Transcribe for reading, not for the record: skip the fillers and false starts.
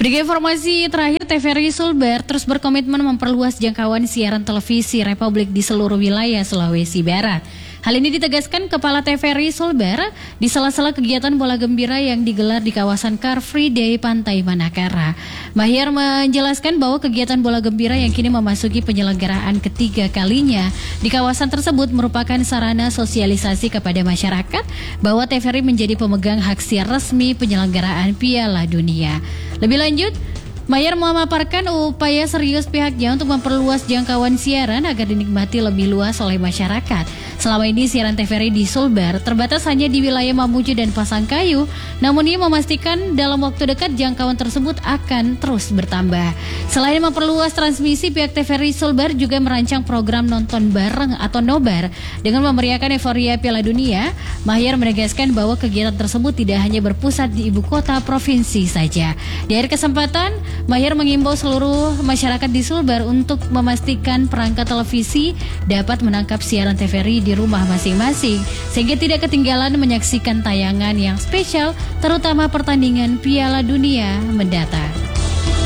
Berikut informasi terakhir, TVRI Sulbar terus berkomitmen memperluas jangkauan siaran televisi Republik di seluruh wilayah Sulawesi Barat. Hal ini ditegaskan Kepala TVRI Sulbar di sela-sela kegiatan bola gembira yang digelar di kawasan Car Free Day Pantai Manakara. Mahyar menjelaskan bahwa kegiatan bola gembira yang kini memasuki penyelenggaraan ketiga kalinya di kawasan tersebut merupakan sarana sosialisasi kepada masyarakat bahwa TVRI menjadi pemegang hak siar resmi penyelenggaraan Piala Dunia. Lebih lanjut, Mahyar memaparkan upaya serius pihaknya untuk memperluas jangkauan siaran agar dinikmati lebih luas oleh masyarakat. Selama ini siaran TVRI di Sulbar terbatas hanya di wilayah Mamuju dan Pasangkayu, namun ia memastikan dalam waktu dekat jangkauan tersebut akan terus bertambah. Selain memperluas transmisi, pihak TVRI Sulbar juga merancang program nonton bareng atau nobar dengan memeriahkan euforia Piala Dunia. Mahyar menegaskan bahwa kegiatan tersebut tidak hanya berpusat di ibu kota provinsi saja. Di akhir kesempatan, Mahyar mengimbau seluruh masyarakat di Sulbar untuk memastikan perangkat televisi dapat menangkap siaran TVRI di rumah masing-masing sehingga tidak ketinggalan menyaksikan tayangan yang spesial terutama pertandingan Piala Dunia mendatang.